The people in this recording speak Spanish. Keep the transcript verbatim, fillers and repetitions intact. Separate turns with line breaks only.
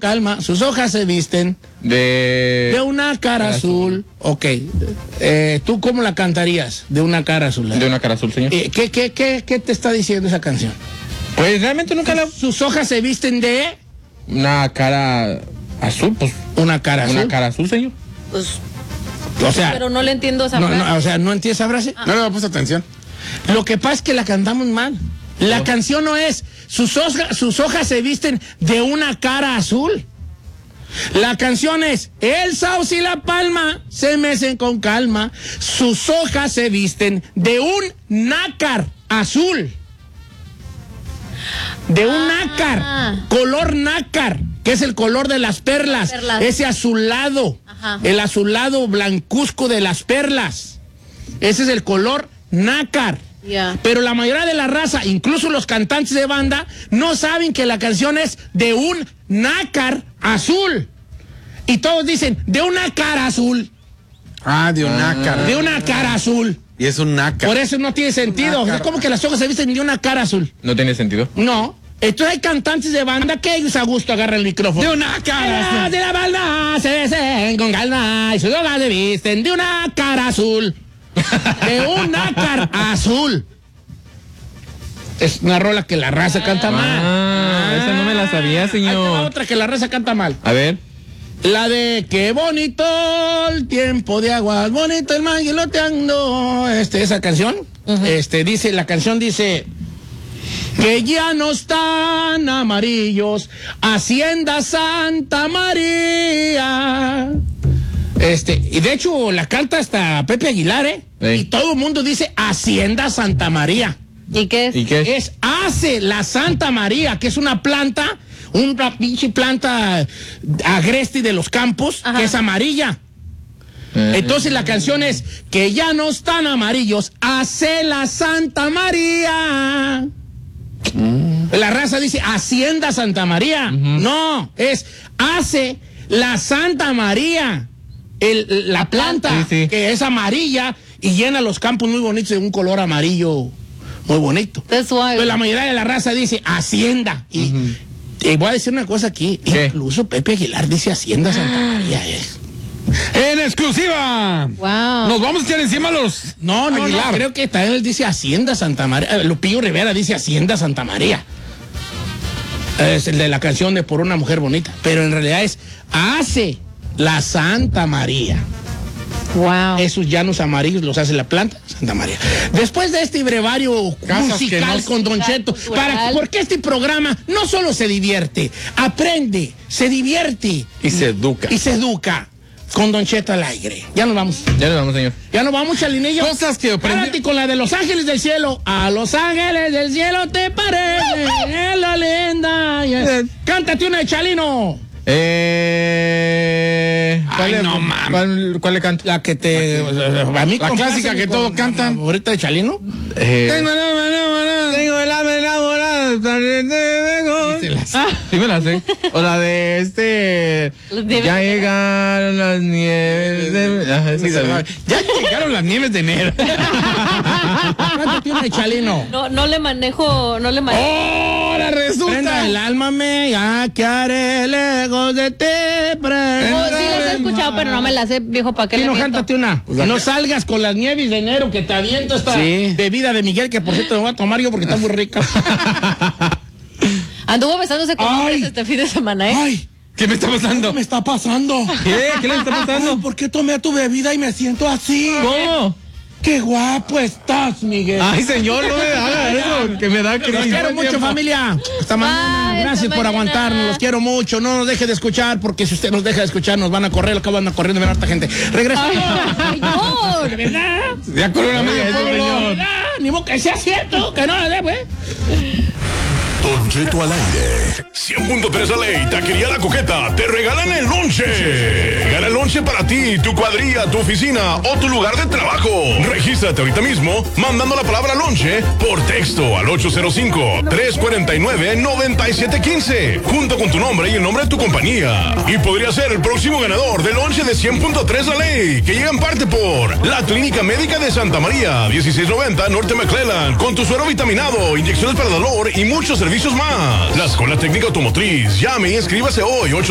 calma, sus hojas se visten
de...
de una cara azul. azul. Ok, eh, ¿tú cómo la cantarías? De una cara azul. ¿eh?
De una cara azul, señor.
Eh, ¿qué, qué, qué, ¿Qué te está diciendo esa canción?
Pues realmente nunca la...
Sus hojas se visten de...
Una cara azul, pues...
Una cara azul.
Una cara azul, señor.
Pues...
O sea,
pero no le entiendo esa
no,
frase.
No, o sea, ¿no entiendes esa frase?
Ah.
No le hemos puesto atención.
Lo que pasa es que la cantamos mal. La oh. canción no es, sus, hoja, sus hojas se visten de una cara azul. La canción es, el sauce y la palma se mecen con calma, sus hojas se visten de un nácar azul. De un
ah.
nácar, color nácar, que es el color de las perlas, perlas. Ese azulado, Ajá. el azulado blancuzco de las perlas. Ese es el color nácar.
Yeah.
Pero la mayoría de la raza, incluso los cantantes de banda, no saben que la canción es de un nácar azul. Y todos dicen, de una cara azul.
Ah, de un nácar.
Ah. De una cara azul.
Y es un nácar.
Por eso no tiene sentido. Es como que las hojas se visten de una cara azul.
¿No tiene sentido?
No. Entonces hay cantantes de banda que ellos a gusto agarran el micrófono.
De una cara azul.
De la banda se besen con calma y sus hojas se visten de una cara azul. De un nácar azul. Es una rola que la raza ah, canta mal.
Ah, esa no me la sabía, señor.
Hay otra que la raza canta mal.
A ver.
La de qué bonito el tiempo de aguas, bonito el manguiloteando. Este, esa canción, uh-huh. este, dice, la canción dice que ya no están amarillos, Hacienda Santa María. Este, y de hecho la canta hasta Pepe Aguilar, ¿eh? Sí. Y todo el mundo dice Hacienda Santa María.
¿Y qué es?
¿Y qué es?
Es hace la Santa María, que es una planta, una pinche planta agreste de los campos, Ajá. que es amarilla. Eh. Entonces la canción es que ya no están amarillos, hace la Santa María. Mm. La raza dice Hacienda Santa María. Uh-huh. No, es hace la Santa María. El, la planta sí, sí. que es amarilla y llena los campos muy bonitos de un color amarillo muy bonito. Pero la mayoría de la raza dice Hacienda. Y, uh-huh. y voy a decir una cosa aquí. ¿Qué? Incluso Pepe Aguilar dice Hacienda Santa María. Eh.
¡En exclusiva!
Wow.
Nos vamos a echar encima los...
No, no, Aguilar. no, creo que también él dice Hacienda Santa María. Lupillo Rivera dice Hacienda Santa María. Es el de la canción de Por una mujer bonita. Pero en realidad es hace la Santa María.
Wow.
Esos llanos amarillos los hace la planta Santa María. Después de este brevario Casas musical no... con Don Cheto, para, porque este programa no solo se divierte, aprende, se divierte.
Y se educa.
Y se educa. Con Don Cheto al aire. Ya nos vamos.
Ya nos vamos, señor.
Ya nos vamos, Chalinillo.
Cosas que aprendí.
Con la de Los Ángeles del Cielo. A Los Ángeles del Cielo te parece en la leyenda. Eh. Cántate una de Chalino.
Eh...
Ay,
¿Cuál
no
le,
mames.
¿Cuál, ¿Cuál le canta?
La que te... A mí
la clásica que todos cantan.
¿Favorita de Chalino?
Eh... Tengo el alma enamorada. Tengo el alma enamorada. Ah, sí me la sé. O la de este... Ya llegaron las nieves de... Ajá, sí,
ya llegaron las nieves de enero. ¿Cuánto tiene Chalino?
No, no le manejo... No le manejo.
¡Ahora resulta! Prenda el alma me, ya que haré lejos de ti.
Oh, sí las he escuchado, pero no me las sé, viejo, ¿para qué le
no,
miento?
cántate una. Pues no salgas con las nieves de enero, que te aviento esta sí. bebida de Miguel, que por cierto me voy a tomar yo porque está muy rica.
Anduvo besándose con hombres este fin de semana, ¿eh?
¡Ay!
¿Qué me está pasando?
¿Qué me está pasando?
¿Qué? ¿Qué le está pasando?
Ay, ¿por qué tomé tu bebida y me siento así?
¿Cómo?
¡Qué guapo estás, Miguel!
Ay, señor, no me haga eso, que me da crisis.
Los quiero mucho, familia. Hasta mañana.
Bye,
Gracias
hasta
por
mañana.
aguantarnos. Los quiero mucho. No nos deje de escuchar, porque si usted nos deja de escuchar, nos van a correr. Acá van a corriendo, ven harta gente. Regresa.
¡Ay, no!
¿De verdad?
Ya corrió la media pueblo.
Señor. Ni modo que sea cierto, que no le dé, pues.
Don Cheto al aire. cien punto tres a ley, Taquería La Coqueta, te regalan el lonche. Gana el lonche para ti, tu cuadrilla, tu oficina o tu lugar de trabajo. Regístrate ahorita mismo mandando la palabra lonche por texto al ocho cero cinco, tres cuatro nueve, nueve siete uno cinco, junto con tu nombre y el nombre de tu compañía. Y podría ser el próximo ganador del lonche de cien punto tres a ley, que llega en parte por la Clínica Médica de Santa María, dieciséis noventa Norte McClellan, con tu suero vitaminado, inyecciones para dolor y muchos servicios más. La Escuela Técnica Automotriz. Llame y inscríbase hoy.